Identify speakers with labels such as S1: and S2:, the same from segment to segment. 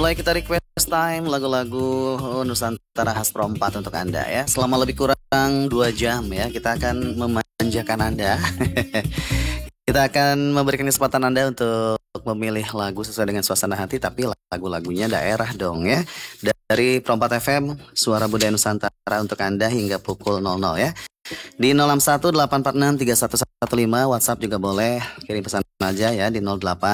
S1: Mulai kita request time lagu-lagu Nusantara khas Perompat untuk Anda ya. Selama lebih kurang 2 jam ya, kita akan memanjakan Anda. Kita akan memberikan kesempatan Anda untuk memilih lagu sesuai dengan suasana hati, tapi lagu-lagunya daerah dong ya. Dari Perompat FM, Suara Budaya Nusantara untuk Anda hingga pukul 00 ya. Di 061-846-3115, WhatsApp juga boleh, kirim pesan aja ya di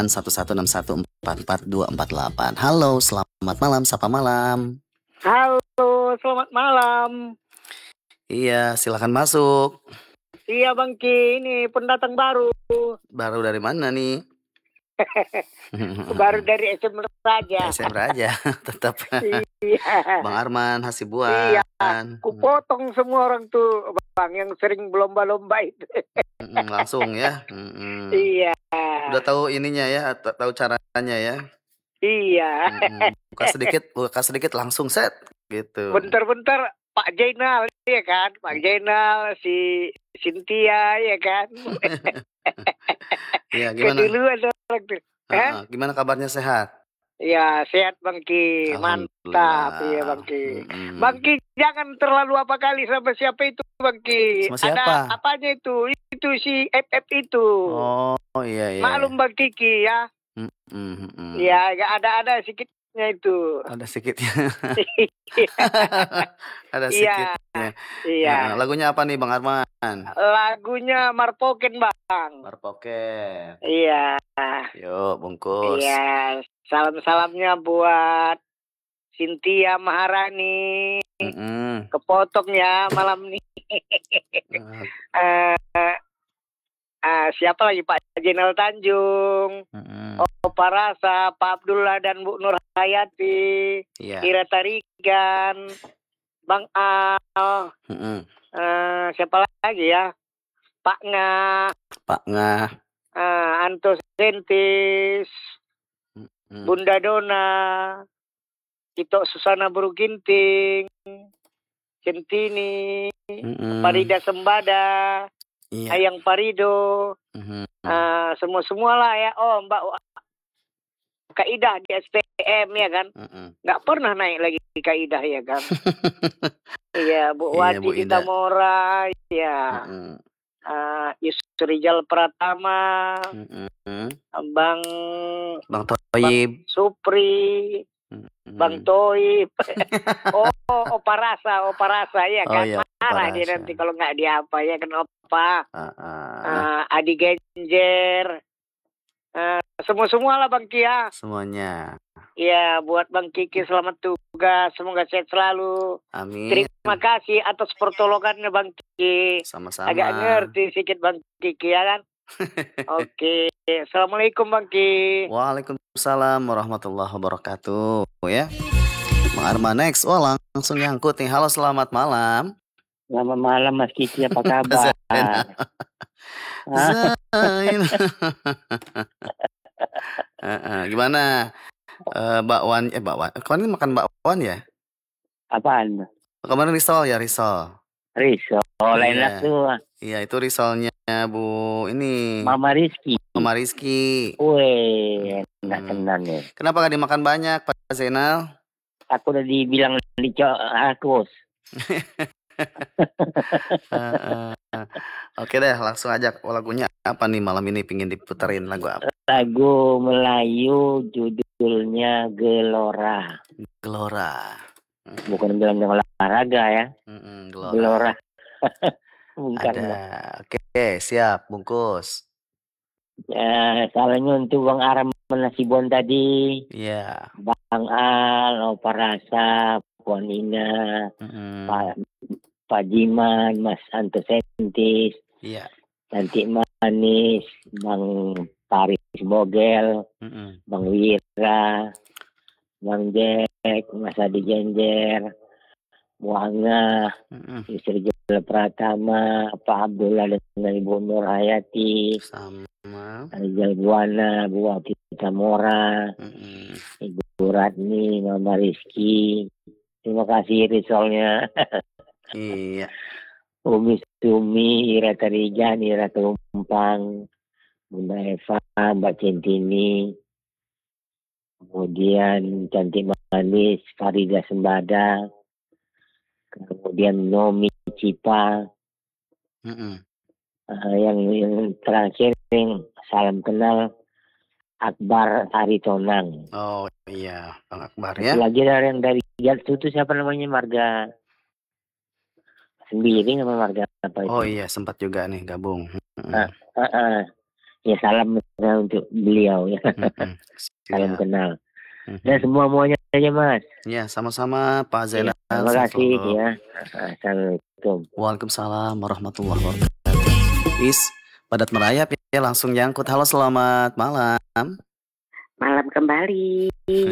S1: 081161444248. Halo, selamat malam, sapa malam.
S2: Halo, selamat malam.
S1: Iya, silakan masuk.
S2: Iya Bang Ki, ini pendatang baru.
S1: Baru dari mana nih?
S2: Baru dari SM Raja.
S1: SM Raja, tetap.
S2: Iya.
S1: Bang Arman Hasibuan.
S2: Iya, kupotong semua orang tuh Bang yang sering berlomba-lomba itu.
S1: Langsung ya.
S2: Iya.
S1: Udah tahu ininya ya, tahu caranya ya.
S2: Iya.
S1: Buka sedikit langsung set gitu.
S2: Bentar-bentar Pak Jainal ya kan, Pak Jainal, si Cynthia ya kan.
S1: Iya, gimana?
S2: Keduluan orang tuh.
S1: Gimana kabarnya, sehat?
S2: Ya, sehat Bang Ki, mantap ya Bang Ki. Bang Ki jangan terlalu apa kali sama siapa itu Bang Ki.
S1: Sama siapa?
S2: Ada apanya itu si FF itu.
S1: Oh iya.
S2: Maklum Bang Kiki ya. Ya, ada sedikitnya itu.
S1: Ada sedikitnya. Ada
S2: sedikitnya. Iya.
S1: Lagunya apa nih Bang Arman?
S2: Lagunya Marpoken Bang.
S1: Marpoken.
S2: Iya.
S1: Yuk bungkus.
S2: Iya. Salam-salamnya buat Cynthia Maharani. Kepotong ya malam nih. Siapa lagi Pak Jenal Tanjung, Opa Rasa, Pak Abdullah dan Bu Nur Hayati, Ira Tarigan, Bang Al, siapa lagi ya? Pak Nga, Anto Sentis, Bunda Dona, Ito Susana Buruginting, Centini, Farida Sembada, Ayang Parido, semua lah ya. Oh Mbak Kaidah di STM ya kan, nggak pernah naik lagi di Kaidah ya kan. Iya Bu Wati Kita Mora, ya. Yusrijal Pratama, Bang
S1: Toyib,
S2: Supri, Bang Toyib, Opa Rasa ya kan. Marah dia nanti kalau nggak diapa ya kan Opa. Adi Genjer, semua lah Bang Kia.
S1: Semuanya.
S2: Iya, buat Bang Kiki selamat tugas, semoga sehat selalu.
S1: Amin.
S2: Terima kasih atas pertolongannya Bang Kiki.
S1: Sama-sama.
S2: Agak ngerti sedikit Bang Kiki ya kan. Oke, assalamualaikum Bang Kiki.
S1: Waalaikumsalam warahmatullahi wabarakatuh ya. Bang Arman next. Langsung nyangkut nih. Halo, selamat malam.
S3: Selamat malam Mas Kiki, apa kabar?
S1: Gimana? Bakwan. Kemarin makan bakwan ya?
S3: Apaan?
S1: Kemarin risol ya, risol.
S3: Enak tuh.
S1: Iya, itu risolnya Bu ini.
S3: Mama Rizky.
S1: Wih,
S3: enak tenan ya.
S1: Kenapa gak dimakan banyak Pak Zainal?
S3: Aku udah dibilang harus.
S1: Oke deh, langsung aja. Lagunya apa nih malam ini, pingin diputerin lagu apa?
S3: Lagu Melayu judulnya Gelora. Bukan bilang olahraga ya. Gelora.
S1: Bukan. Ada. Oke, siap, bungkus.
S3: Ya, salahnya untuk Bang Aram Nasibuan tadi.
S1: Iya.
S3: Bang Al, Opa Rasa, Puan Ina, Pak Jiman, Mas Anto Sentis, Cantik Manis, Bang Paris Bogel, Bang Wira, Bang Jack, Mas Adi Genjer, Muanga, Yusrijal Pratama, Pak Abdullah dan Ibu Nur Hayati, Rizal Buana, Bu Wati Kita Mora, Ibu Ratni, Mama Rizky. Terima kasih risolnya.
S1: Iya.
S3: Umi Sumi, Ira Tarigan, Ira Tumpang, Bunda Eva, Mbak Centini, kemudian Cantik Manis Farida Sembada, kemudian Nomi Cipa, yang terakhir salam kenal Akbar Aritonang.
S1: Oh iya, Bang Akbar
S3: Satu
S1: ya.
S3: lagi yang dari Jatsu itu siapa namanya, Marga Sendiri nama marga apa itu?
S1: Oh iya, sempat juga nih gabung.
S3: Ya salam untuk beliau ya. Salam kenal. Dan semuanya aja Mas.
S1: Ya, sama-sama Pak Zainal.
S3: Ya, terima kasih ya. Assalamualaikum.
S1: Waalaikumsalam warahmatullahi wabarakatuh. Padat merayap ya, langsung nyangkut. Halo, selamat malam.
S4: Malam kembali.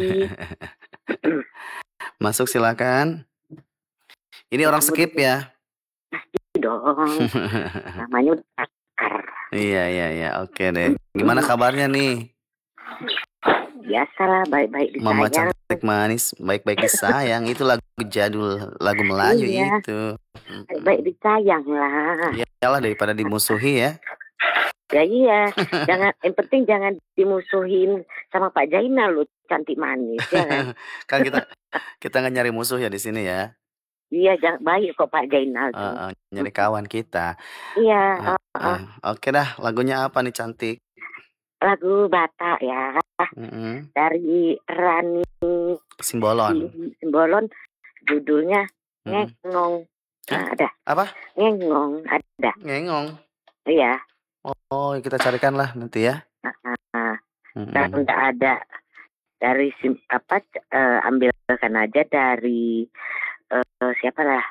S1: Masuk silakan. Ini orang skip ya.
S4: Dong. Namanya udah akar.
S1: Iya. Oke deh. Gimana kabarnya nih?
S4: Biasalah, baik-baik disayang.
S1: Mama Cantik Manis, baik-baik disayang. Itu lagu jadul, lagu Melayu itu.
S4: Baik-baik disayang lah.
S1: Iyalah, daripada dimusuhi ya.
S4: Ya iya. Yang penting jangan dimusuhin sama Pak Jainal lu, Cantik Manis ya kan.
S1: Kan kita nggak nyari musuh ya di sini ya.
S4: Iya, baik kok Pak Jainal.
S1: Nyari kawan kita.
S4: Iya.
S1: Oke dah, lagunya apa nih Cantik?
S4: Lagu Batak ya. Dari Rani Simbolon. Judulnya Ngengong. Ada.
S1: Apa?
S4: Ngengong ada.
S1: Ngengong.
S4: Iya.
S1: Oh, kita carikan lah nanti ya.
S4: Kalau nggak ada dari ambilkan aja dari siapa lah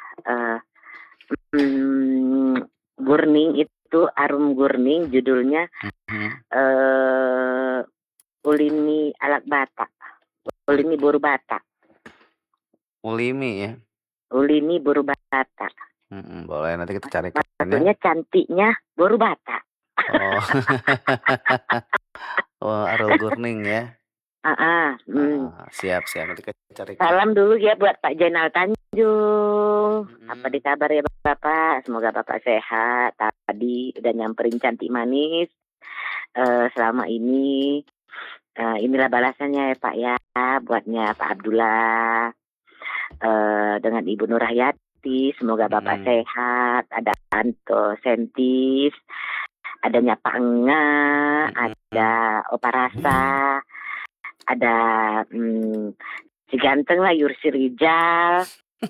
S4: Gurning itu Arum Gurning judulnya Ulimi Alak Batak, Ulimi Buru Batak.
S1: Ulimi ya.
S4: Ulimi Buru Batak.
S1: Boleh, nanti kita carikan.
S4: Satunya Cantiknya Buru Batak.
S1: Oh, Arum Gurning ya. Siap nanti kita carikan.
S4: Salam dulu ya buat Pak Jainal Tanjung. Apa di kabar ya Bapak? Semoga Bapak sehat. Tadi udah nyamperin Cantik Manis selama ini. Inilah balasannya ya Pak ya, buatnya Pak Abdullah dengan Ibu Nurhayati. Semoga Bapak sehat. Ada Anto Sentis, adanya Pak Enga, ada Opa Rasa, ada si ganteng lah Yursi Rijal.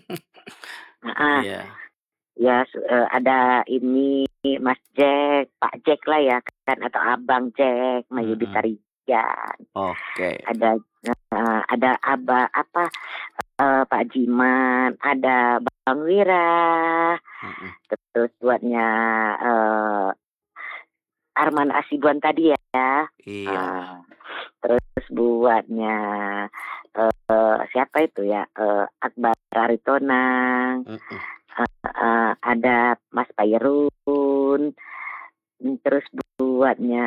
S4: Ya ada ini Mas Jack, Pak Jack lah ya kan, atau Abang Jack, Mayudi Tarigan.
S1: Oke.
S4: Ada Pak Jiman, ada Bang Wira. Terus buatnya Arman Asibuan tadi ya.
S1: Iya.
S4: Terus buatnya siapa itu ya? Akbar Aritonang. Ada Mas Payrun. Terus buatnya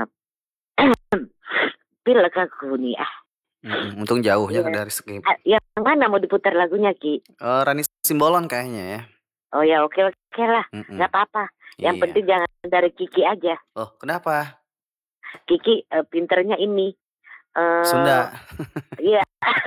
S4: Pilek aku nih
S1: untung jauhnya dari skip.
S4: Yang mana mau diputar lagunya Ki?
S1: Rani Simbolon kayaknya ya.
S4: Oh ya oke lah. Nggak apa-apa. Yang penting jangan dari Kiki aja.
S1: Oh kenapa?
S4: Kiki pinternya ini
S1: Sunda.
S4: Iya.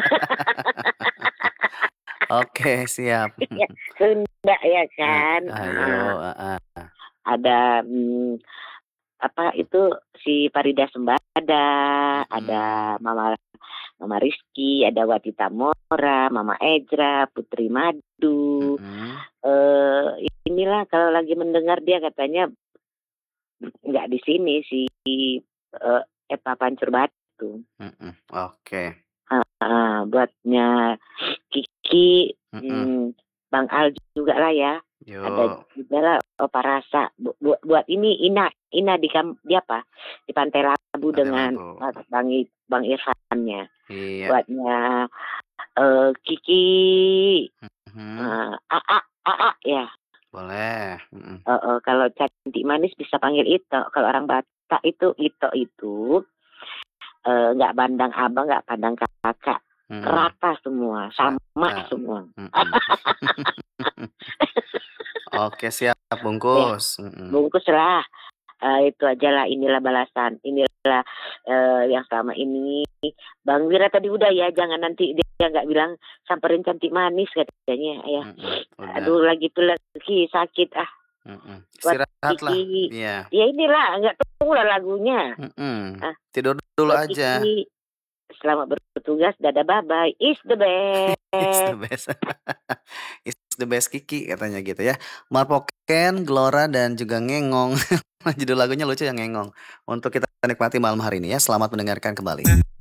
S1: Oke, siap.
S4: Sunda ya kan.
S1: Ayo.
S4: Ada itu si Farida Sembada, ada Mama Rizky, ada Watita Mora, Mama Ejra, Putri Madu. Inilah kalau lagi mendengar dia katanya nggak di sini si Epa Pancur Batu.
S1: Oke.
S4: Buatnya Kiki, Bang Al juga lah ya.
S1: Yo.
S4: Ada juga lah Opa Rasa. Buat ini Ina di apa? Di Pantai Labu dengan Bang Irfannya.
S1: Iya.
S4: Buatnya Kiki, AA ya.
S1: Boleh.
S4: Kalau Cantik Manis bisa panggil Ito. Kalau orang Batak itu Ito itu nggak pandang abang, nggak pandang kakak. Rata semua, sama semua.
S1: Oke, siap bungkus.
S4: Bungkus lah. Itu aja lah, inilah balasan, inilah yang selama ini Bang Wira tadi udah ya, jangan nanti dia nggak bilang samperin cantik manis katanya ya. Aduh lagi tuh lagi sakit
S1: Istirahat lah.
S4: Iya. Ya inilah nggak tahu lah lagunya.
S1: Tidur dulu aja.
S4: Kiki, selamat bertugas, dadah bye bye, is the best.
S1: Is the best. Is the best Kiki katanya gitu ya. Marpoken, Glora dan juga Ngengong. Judul lagunya lucu yang Ngengong. Untuk kita nikmati malam hari ini ya. Selamat mendengarkan kembali.